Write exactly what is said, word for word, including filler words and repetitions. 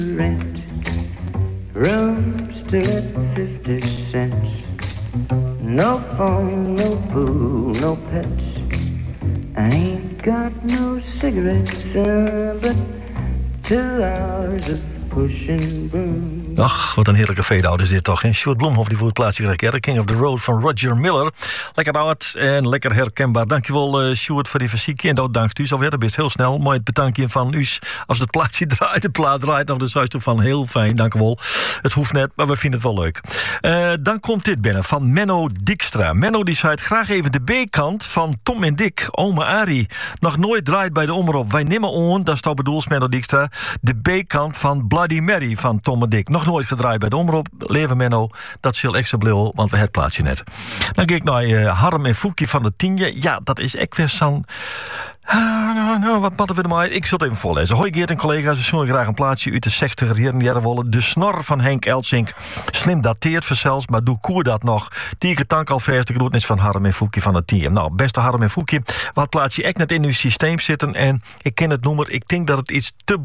rent. Room still at fifty cents. No phone, no boo, no pets. I ain't got no cigarettes, uh, but two hours of pushing broom. Ach, wat een heerlijke fade-out is dit toch. En Sjoerd Bloemhoff die voor het plaatsje krijgt. The King of the Road van Roger Miller. Lekker oud en lekker herkenbaar. Dankjewel uh, Sjoerd voor die fysiek. En dat dankt u alweer. Dat is heel snel. Mooi het bedankje van u. Als het plaatsje draait, de plaat draait nog. Dus juist van heel fijn. Dankjewel. Het hoeft net, maar we vinden het wel leuk. Uh, dan komt dit binnen van Menno Dijkstra. Menno die zei graag even de B-kant van Tom en Dick. Ome Arie. Nog nooit draait bij de omroep. Wij nemen on, dat is toch bedoeld Menno Dijkstra. De B-kant van Bloody Mary van Tom en Dick. Nog nooit gedraaid bij de omroep. Leven Menno, dat zal extra blauw, want we het plaatsje net. Dan ga ik naar uh, Harm en Foekje van de Tienje. Ja, dat is echt weer zo'n... Uh, nou, nou, wat matten we ermee? Ik zal het even voorlezen. Hoi Geert en collega's, we zullen graag een plaatsje uit de zestiger hier in Jerwolle. De snor van Henk Elsink. Slim dateert verzels, maar doe koer dat nog. Tieke tank al verste groetnis van Harm en Foekje van de Tienje. Nou, beste Harm en Foekje, wat plaatsje echt net in uw systeem zitten en ik ken het nummer, ik denk dat het iets te